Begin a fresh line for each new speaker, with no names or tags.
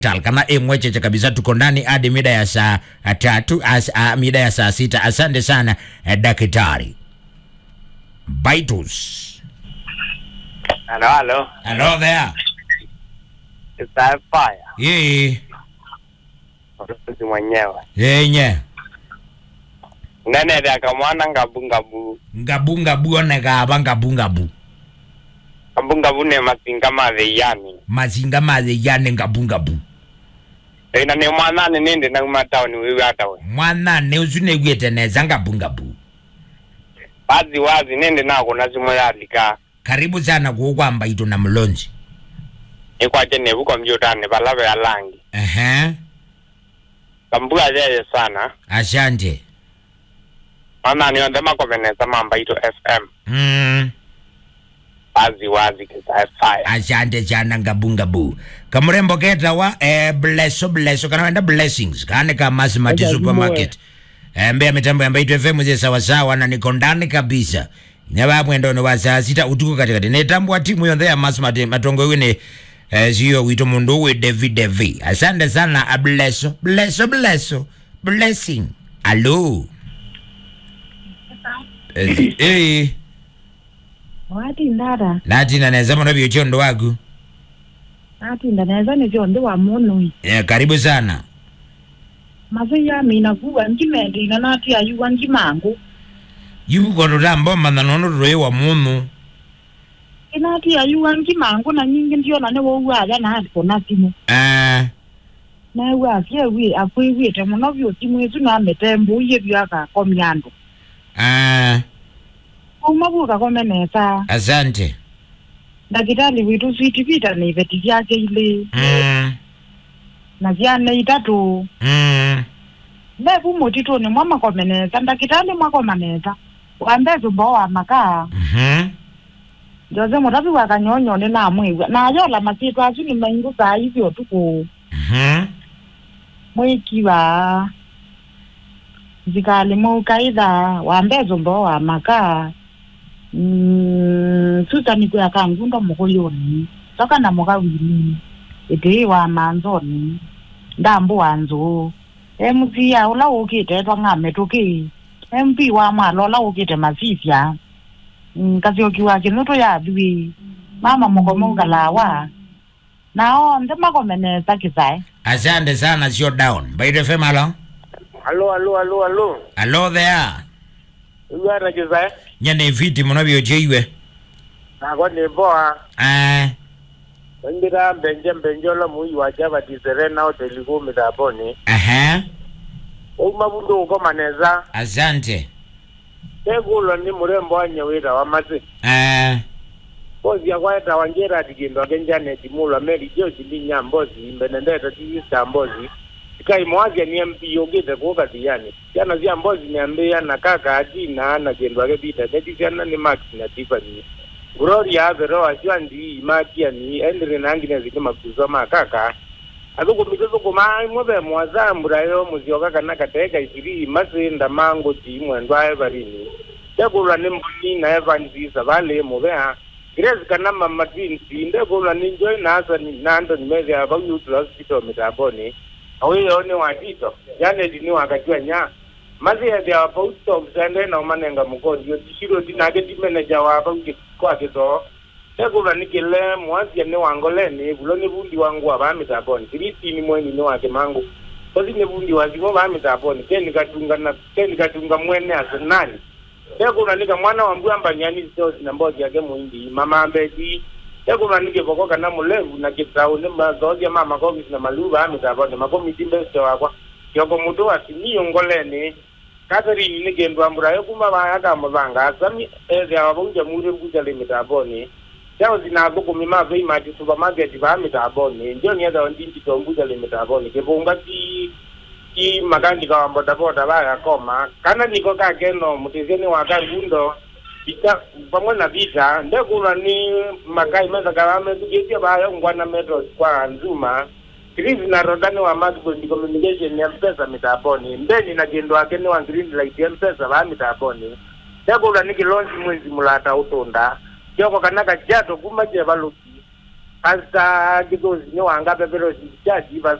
kama mwecheche kabisa. Tuko ndani hadi mida ya saa 3 mida ya saa 6. Asante sana daktari Baitus. Hello there.
Is that fire?
Yeah.
Mtu mwenyewe.
Yenye.
Nene daka mwana ngabungabu.
Ngabungabu onega ngabungabu.
Ngabungabu ne mazinga madheyani.
Mazinga madheyani ngabungabu.
Ina ne mwana nende na matawni wewe hata we.
Mwana ne uzune gwete neza ngabungabu.
Wazi nende nako nazimo yalika.
Karibu sana kukwamba ito na Mlonzi.
Ikwaje ne buko mjotane balabe ya langi. Kambuga yeye sana.
Asante.
Mama ni ondema komeneza mamba ito FM. Wazi kisa fire.
Asante sana ngabungabu. Kamurembo keta wa bless kana wenda blessings kane kama Smart Supermarket. Mbea mitambo yamba ito FM ze sawa na niko ndani kabisa. Nyaba mwendo no wa saa 6 utuko katikati. Netambo timu yonde ya Smart matongo wene sio wito mundu we David. Asante sana blessing. Hello.
Wati ndara.
Nati naneza mwana biyochondo wagu.
Nati ndaneza ni chondo wa mono.
Karibu sana.
Mazoya mina kuwa njimendi na nati ayuwa njimangu.
Yubu kwa rutambo mandanono roe wa mono.
Inati ayuwa njimangu na nyingi ndiyo na newa uwaja na hati kona simu. Na uwa fie afwe temono vyo simu yesu na metembo uye vyo haka komiando. Umabuka komeneza.
Asante.
Dakitali witu switi vita ni veti vyake ile. Na vyane itatu. Levu mutito ni mwama komeneza. Dakitali mwako maneza. Wambezu mbawa maka. Joze mutabi wakanyonyo ni na mwiwa. Na ayola masitu asuni maingu saa hivyo tuku. Mwikiwa. Zikali mukaida. Wambezu mbawa maka. Suta ni kuya kangunda mkoyoni. Soka na mkawini. Ite wa manzoni. Ndambu wanzo. MC ya ula ukite ngame toki. MP wa malo la ukite masifya. Kasi okiwa kinuto ya biwi. Mama mkomunga lawa. Nao ndema komeneza kisai.
Asante sana sio down. Baide FM alo. Hello there.
Uwara kisai.
Nyane viti mwanabio cheiwe.
Nako ni boa. Ndira benjola muyi wajaba tiserena hoteliko midaboni. Mabundo uko maneza.
Asante.
Tegulo ni murembo anyewira wamazi. Bozi ya kwaeta wanjera digindo genjane timulo meri joji ni nyambozi mbenendeta tisa mbozi. Kai mwazi ni MP yogete kuoka tiyani. Yana zia mbozi niambia na kaka adina na gendwa gebita. Neti siana ni Max na Tiffany. Gloria avero aswandi imakia ni endire nangine zikima kuzoma kaka. Aduko mitozo kumai mwabe mwazambura yo muzioka kanaka teka isiri masinda mango timu ndwae barini. Tegula nimbuni na evanzisa vale mwebea. Grezi kanama matwinsi ndegula ninjoi na asa ni nando nimezi ya bagu yutu hospital mitaboni. Awe yone watito. Yane dini wakajua nya. Mazi ya dia wapautop sende na umanenga mkodi. Yotishiro dinageti meneja wapauti kwa kito. Tegula nikile mwazi ya ne wangoleni. Bulo ni bundi wangu wa bami taboni. Kiriti ni mweni ni wake mangu. Kozi ni bundi wazimo bami taboni. Keni katunga mwene asenani. Tegula nika mwana wambua mbanyani sosi na mbozi yake muindi. Mama ambeti. Tegula nike vokoka na mulevu na kitao. Nima zozi ya mama komis na maluba bami taboni. Makomi timbe sio wakwa. Yoko mutu wa siniyo ngoleni. Katari nike nduambura yoku mama yaka mbanga. Asami ya wabunja mure mbuja le mitaboni. Chao zinabuku mima vei maji supermarket ba mitaboni. Ndio ni hada ndinti tombuja le mitaboni. Kebonga ki magandi kwa bodaboda ba koma. Kana niko ka keno mutizeni waka ngundo. Bita pamoja na visa ndekula ni makai meza kama tugetia ba yo ngwana metro kwa nzuma. Krizi na rodani wa Maxwell communication ya mpesa mitaboni. Mbeni na gendo wake ni wa green light ya mpesa ba mitaboni. Ndekula niki launch mwezi mulata utonda. Yoko kanaka jato kumaje baluki. Pastor Gidozi ni wanga pepero si jaji